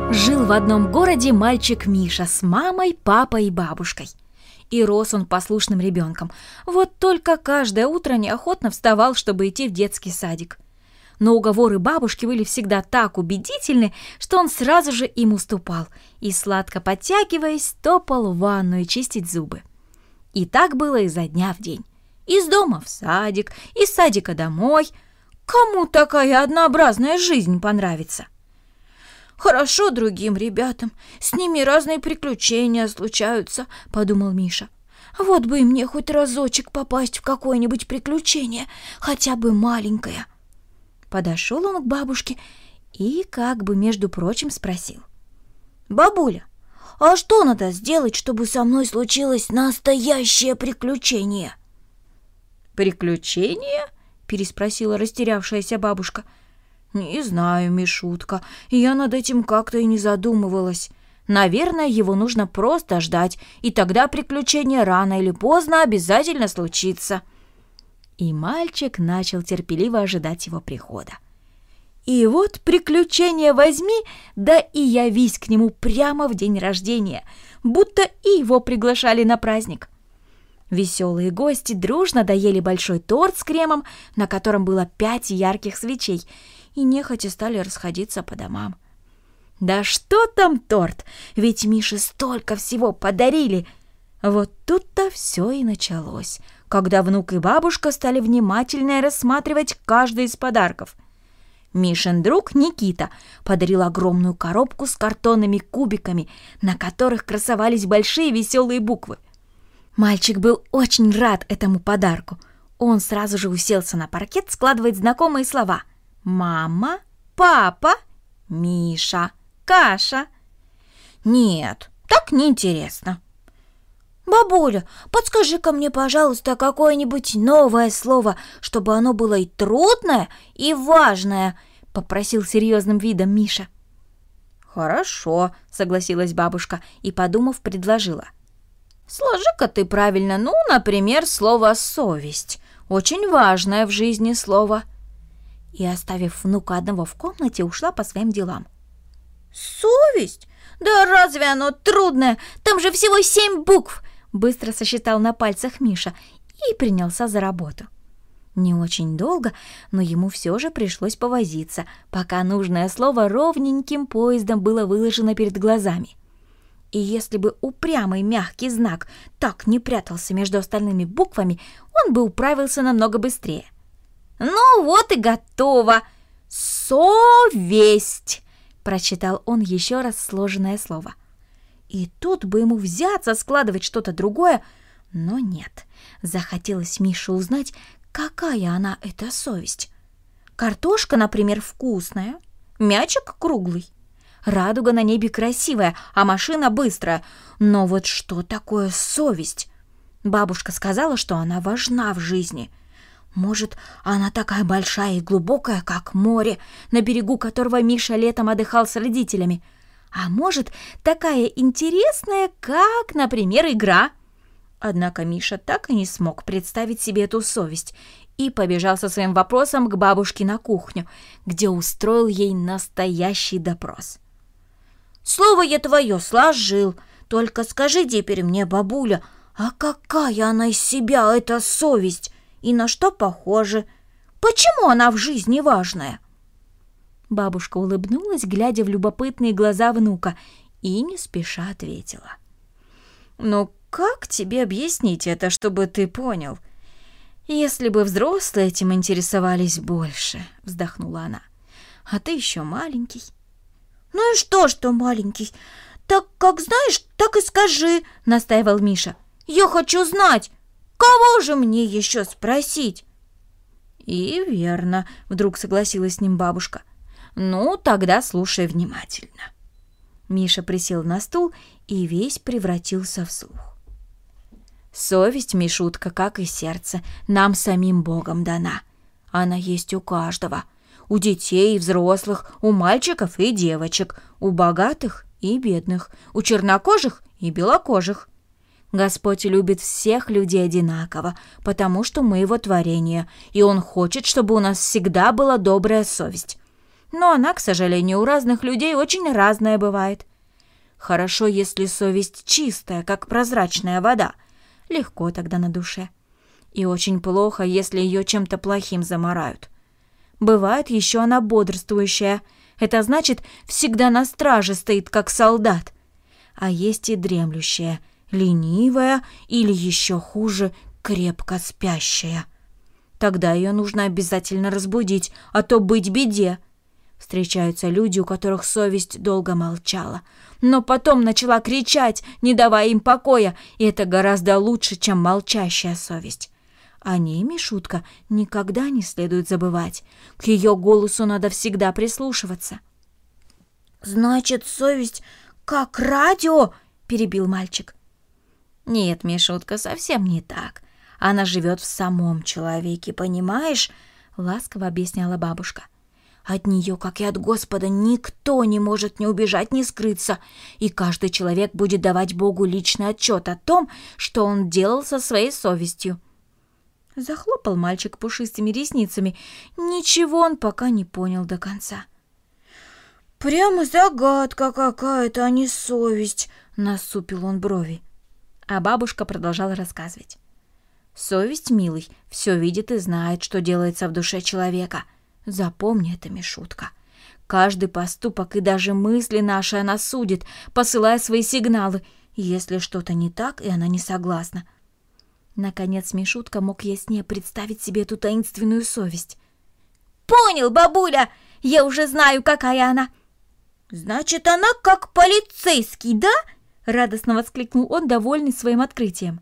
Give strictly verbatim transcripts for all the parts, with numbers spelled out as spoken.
Жил в одном городе мальчик Миша с мамой, папой и бабушкой. И рос он послушным ребенком. Вот только каждое утро неохотно вставал, чтобы идти в детский садик. Но уговоры бабушки были всегда так убедительны, что он сразу же им уступал и, сладко подтягиваясь, топал в ванную чистить зубы. И так было изо дня в день. Из дома в садик, из садика домой. Кому такая однообразная жизнь понравится? «Хорошо другим ребятам, с ними разные приключения случаются», — подумал Миша. «Вот бы и мне хоть разочек попасть в какое-нибудь приключение, хотя бы маленькое». Подошел он к бабушке и как бы, между прочим, спросил: «Бабуля, а что надо сделать, чтобы со мной случилось настоящее приключение?» «Приключение?» — переспросила растерявшаяся бабушка. «Не знаю, Мишутка, я над этим как-то и не задумывалась. Наверное, его нужно просто ждать, и тогда приключение рано или поздно обязательно случится». И мальчик начал терпеливо ожидать его прихода. И вот приключение возьми, да и явись к нему прямо в день рождения, будто и его приглашали на праздник. Веселые гости дружно доели большой торт с кремом, на котором было пять ярких свечей, и нехотя стали расходиться по домам. Да что там торт, ведь Мише столько всего подарили. Вот тут-то все и началось, когда внук и бабушка стали внимательно рассматривать каждый из подарков. Мишин друг Никита подарил огромную коробку с картонными кубиками, на которых красовались большие веселые буквы. Мальчик был очень рад этому подарку. Он сразу же уселся на паркет складывать знакомые слова: «Мама», «Папа», «Миша», «Каша». «Нет, так неинтересно». «Бабуля, подскажи-ка мне, пожалуйста, какое-нибудь новое слово, чтобы оно было и трудное, и важное», — попросил серьезным видом Миша. «Хорошо», — согласилась бабушка и, подумав, предложила: «Сложи-ка ты правильно, ну, например, слово «совесть». Очень важное в жизни слово». И, оставив внука одного в комнате, ушла по своим делам. «Совесть? Да разве оно трудное? Там же всего семь букв!» Быстро сосчитал на пальцах Миша и принялся за работу. Не очень долго, но ему все же пришлось повозиться, пока нужное слово ровненьким поездом было выложено перед глазами. И если бы упрямый мягкий знак так не прятался между остальными буквами, он бы управился намного быстрее. «Ну вот и готово! Совесть!» — прочитал он еще раз сложенное слово. И тут бы ему взяться складывать что-то другое, но нет. Захотелось Мише узнать, какая она, эта совесть. Картошка, например, вкусная, мячик круглый, радуга на небе красивая, а машина быстрая. Но вот что такое совесть? Бабушка сказала, что она важна в жизни. Может, она такая большая и глубокая, как море, на берегу которого Миша летом отдыхал с родителями. А может, такая интересная, как, например, игра. Однако Миша так и не смог представить себе эту совесть и побежал со своим вопросом к бабушке на кухню, где устроил ей настоящий допрос. «Слово я твое сложил, только скажи теперь мне, бабуля, а какая она из себя, эта совесть, и на что похожа? Почему она в жизни важная?» Бабушка улыбнулась, глядя в любопытные глаза внука, и не спеша ответила: «Ну, как тебе объяснить это, чтобы ты понял? Если бы взрослые этим интересовались больше», — вздохнула она. «А ты еще маленький». «Ну и что, что маленький? Так как знаешь, так и скажи», — настаивал Миша. «Я хочу знать, кого же мне еще спросить?» «И верно», — вдруг согласилась с ним бабушка. «Ну, тогда слушай внимательно». Миша присел на стул и весь превратился в слух. «Совесть, Мишутка, как и сердце, нам самим Богом дана. Она есть у каждого. У детей и взрослых, у мальчиков и девочек, у богатых и бедных, у чернокожих и белокожих. Господь любит всех людей одинаково, потому что мы его творение, и Он хочет, чтобы у нас всегда была добрая совесть. Но она, к сожалению, у разных людей очень разная бывает. Хорошо, если совесть чистая, как прозрачная вода. Легко тогда на душе. И очень плохо, если ее чем-то плохим замарают. Бывает еще она бодрствующая. Это значит, всегда на страже стоит, как солдат. А есть и дремлющая, ленивая или еще хуже, крепко спящая. Тогда ее нужно обязательно разбудить, а то быть беде. Встречаются люди, у которых совесть долго молчала, но потом начала кричать, не давая им покоя, и это гораздо лучше, чем молчащая совесть. О ней, Мишутка, никогда не следует забывать. К ее голосу надо всегда прислушиваться. «Значит, совесть как радио?» — перебил мальчик. «Нет, Мишутка, совсем не так. Она живет в самом человеке, понимаешь?» — ласково объясняла бабушка. «От нее, как и от Господа, никто не может ни убежать, ни скрыться, и каждый человек будет давать Богу личный отчет о том, что он делал со своей совестью». Захлопал мальчик пушистыми ресницами. Ничего он пока не понял до конца. «Прямо загадка какая-то, а не совесть», — насупил он брови. А бабушка продолжала рассказывать. «Совесть, милый, все видит и знает, что делается в душе человека. Запомни это, Мишутка. Каждый поступок и даже мысли наши она судит, посылая свои сигналы, если что-то не так, и она не согласна». Наконец Мишутка мог яснее представить себе эту таинственную совесть. «Понял, бабуля! Я уже знаю, какая она!» «Значит, она как полицейский, да?» — радостно воскликнул он, довольный своим открытием.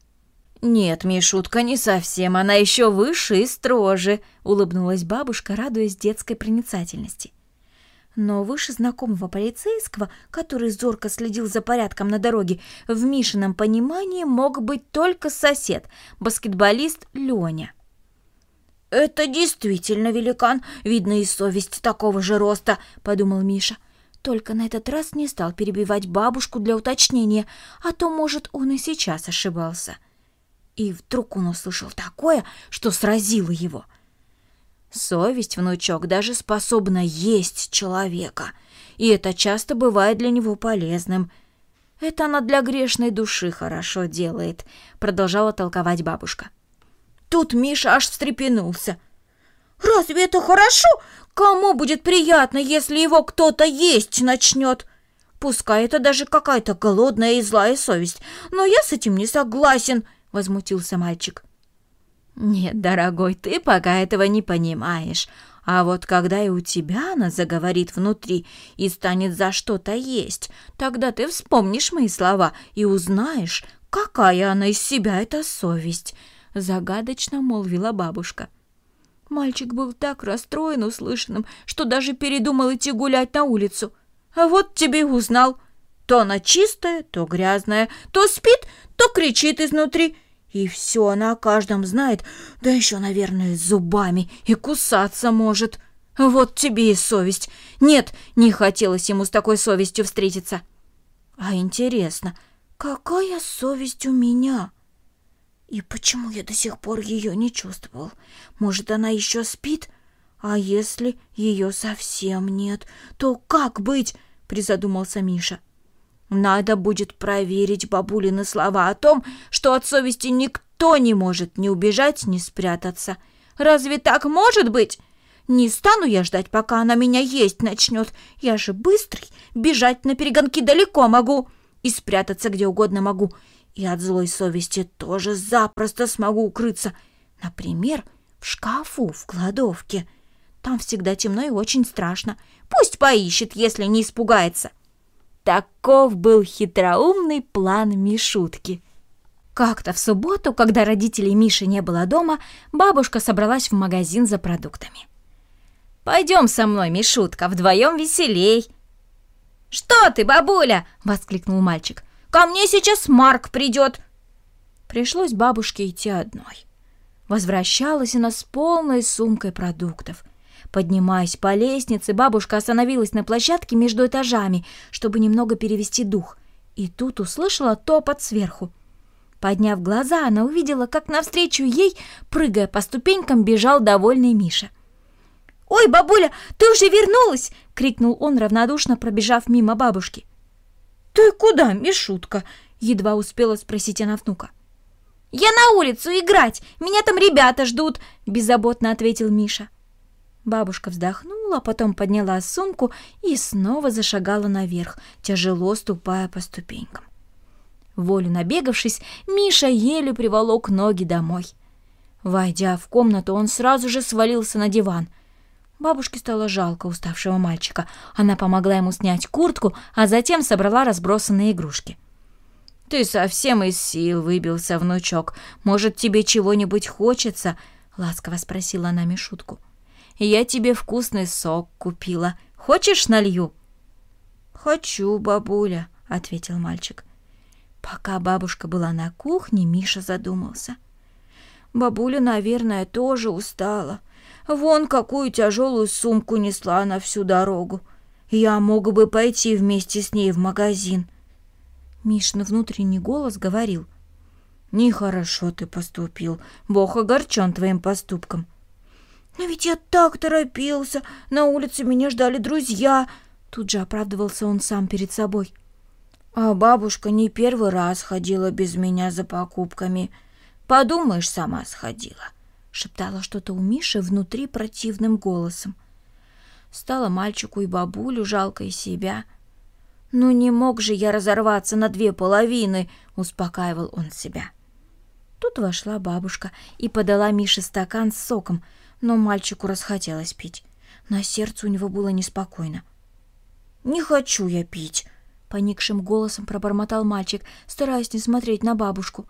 «Нет, Мишутка, не совсем. Она еще выше и строже», — улыбнулась бабушка, радуясь детской проницательности. Но выше знакомого полицейского, который зорко следил за порядком на дороге, в Мишином понимании мог быть только сосед, баскетболист Леня. «Это действительно великан, видно и совесть такого же роста», — подумал Миша. Только на этот раз не стал перебивать бабушку для уточнения, а то, может, он и сейчас ошибался. И вдруг он услышал такое, что сразило его. Совесть, внучок, даже способна есть человека, и это часто бывает для него полезным. Это она для грешной души хорошо делает, продолжала толковать бабушка. Тут Миша аж встрепенулся. «Разве это хорошо? Кому будет приятно, если его кто-то есть начнет? Пускай это даже какая-то голодная и злая совесть, но я с этим не согласен», — возмутился мальчик. «Нет, дорогой, ты пока этого не понимаешь. А вот когда и у тебя она заговорит внутри и станет за что-то есть, тогда ты вспомнишь мои слова и узнаешь, какая она из себя эта совесть», — загадочно молвила бабушка. Мальчик был так расстроен услышанным, что даже передумал идти гулять на улицу. «А вот тебе и узнал. То она чистая, то грязная, то спит, то кричит изнутри. И все она о каждом знает, да еще, наверное, зубами и кусаться может. Вот тебе и совесть. Нет, не хотелось ему с такой совестью встретиться. А интересно, какая совесть у меня? И почему я до сих пор ее не чувствовал? Может, она еще спит? А если ее совсем нет, то как быть?» — призадумался Миша. «Надо будет проверить бабулины слова о том, что от совести никто не может ни убежать, ни спрятаться. Разве так может быть? Не стану я ждать, пока она меня есть начнет. Я же быстрый, бежать на перегонки далеко могу и спрятаться где угодно могу. И от злой совести тоже запросто смогу укрыться. Например, в шкафу, в кладовке. Там всегда темно и очень страшно. Пусть поищет, если не испугается». Таков был хитроумный план Мишутки. Как-то в субботу, когда родителей Миши не было дома, бабушка собралась в магазин за продуктами. «Пойдем со мной, Мишутка, вдвоем веселей». «Что ты, бабуля?» — воскликнул мальчик. «Ко мне сейчас Марк придет». Пришлось бабушке идти одной. Возвращалась она с полной сумкой продуктов. Поднимаясь по лестнице, бабушка остановилась на площадке между этажами, чтобы немного перевести дух, и тут услышала топот сверху. Подняв глаза, она увидела, как навстречу ей, прыгая по ступенькам, бежал довольный Миша. «Ой, бабуля, ты уже вернулась!» — крикнул он, равнодушно пробежав мимо бабушки. «Ты куда, Мишутка?» — едва успела спросить она внука. «Я на улицу играть! Меня там ребята ждут!» — беззаботно ответил Миша. Бабушка вздохнула, потом подняла сумку и снова зашагала наверх, тяжело ступая по ступенькам. Волю набегавшись, Миша еле приволок ноги домой. Войдя в комнату, он сразу же свалился на диван. Бабушке стало жалко уставшего мальчика. Она помогла ему снять куртку, а затем собрала разбросанные игрушки. «Ты совсем из сил выбился, внучок. Может, тебе чего-нибудь хочется?» — ласково спросила она Мишутку. «Я тебе вкусный сок купила. Хочешь, налью?» «Хочу, бабуля», — ответил мальчик. Пока бабушка была на кухне, Миша задумался. «Бабуля, наверное, тоже устала. Вон какую тяжелую сумку несла она всю дорогу. Я мог бы пойти вместе с ней в магазин». Мишин внутренний голос говорил: «Нехорошо ты поступил. Бог огорчен твоим поступком». «Но ведь я так торопился. На улице меня ждали друзья». Тут же оправдывался он сам перед собой. «А бабушка не первый раз ходила без меня за покупками. Подумаешь, сама сходила», — шептала что-то у Миши внутри противным голосом. Стало мальчику и бабулю жалко и себя. «Ну не мог же я разорваться на две половины», — успокаивал он себя. Тут вошла бабушка и подала Мише стакан с соком, но мальчику расхотелось пить. На сердце у него было неспокойно. «Не хочу я пить», — поникшим голосом пробормотал мальчик, стараясь не смотреть на бабушку.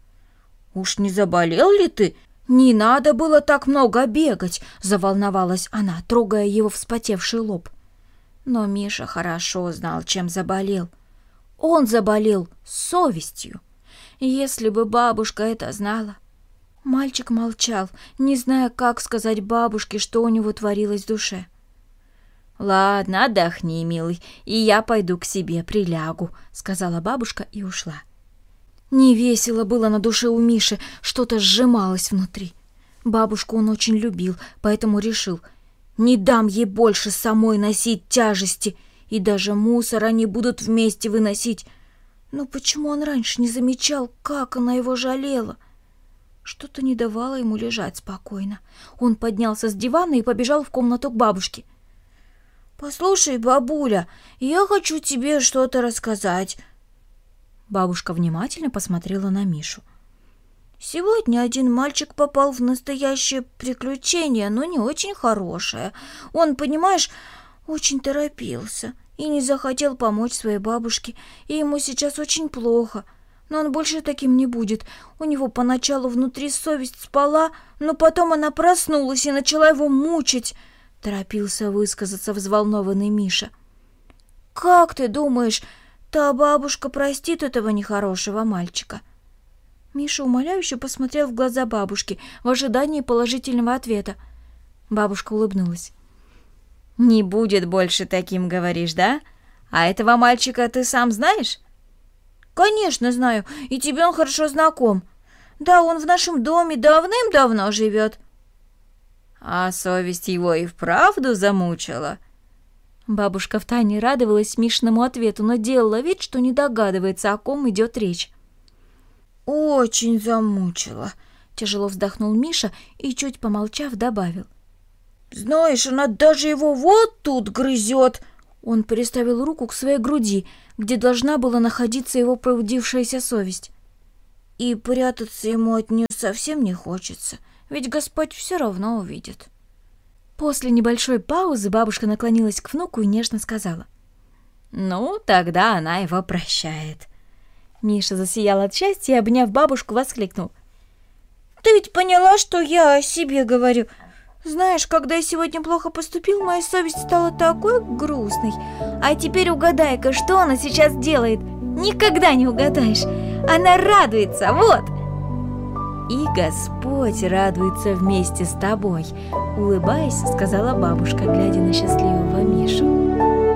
«Уж не заболел ли ты? Не надо было так много бегать», — заволновалась она, трогая его вспотевший лоб. Но Миша хорошо знал, чем заболел. Он заболел совестью. Если бы бабушка это знала. Мальчик молчал, не зная, как сказать бабушке, что у него творилось в душе. «Ладно, отдохни, милый, и я пойду к себе прилягу», — сказала бабушка и ушла. Невесело было на душе у Миши, что-то сжималось внутри. Бабушку он очень любил, поэтому решил: не дам ей больше самой носить тяжести, и даже мусор они будут вместе выносить. Но почему он раньше не замечал, как она его жалела? Что-то не давало ему лежать спокойно. Он поднялся с дивана и побежал в комнату к бабушке. «Послушай, бабуля, я хочу тебе что-то рассказать». Бабушка внимательно посмотрела на Мишу. «Сегодня один мальчик попал в настоящее приключение, но не очень хорошее. Он, понимаешь, очень торопился и не захотел помочь своей бабушке, и ему сейчас очень плохо. Но он больше таким не будет. У него поначалу внутри совесть спала, но потом она проснулась и начала его мучить», — торопился высказаться взволнованный Миша. «Как ты думаешь, та бабушка простит этого нехорошего мальчика?» Миша умоляюще посмотрел в глаза бабушки в ожидании положительного ответа. Бабушка улыбнулась. «Не будет больше таким, говоришь, да? А этого мальчика ты сам знаешь?» «Конечно знаю, и тебе он хорошо знаком. Да, он в нашем доме давным-давно живет». «А совесть его и вправду замучила?» Бабушка втайне радовалась Мишиному ответу, но делала вид, что не догадывается, о ком идет речь. «Очень замучила», — тяжело вздохнул Миша и, чуть помолчав, добавил. «Знаешь, она даже его вот тут грызет». Он приставил руку к своей груди, где должна была находиться его пробудившаяся совесть. «И прятаться ему от нее совсем не хочется, ведь Господь все равно увидит». После небольшой паузы бабушка наклонилась к внуку и нежно сказала: «Ну, тогда она его прощает». Миша засиял от счастья и, обняв бабушку, воскликнул: «Ты ведь поняла, что я о себе говорю? Знаешь, когда я сегодня плохо поступил, моя совесть стала такой грустной. А теперь угадай-ка, что она сейчас делает? Никогда не угадаешь. Она радуется, вот!» «И Господь радуется вместе с тобой», — улыбаясь, сказала бабушка, глядя на счастливого Мишу.